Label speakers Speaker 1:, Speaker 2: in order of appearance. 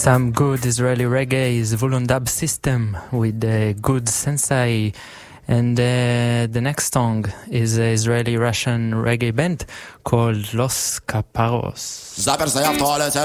Speaker 1: Some good Israeli reggae is Volundab System with good Sensei. And the next song is an Israeli-Russian reggae band called Los Caparros.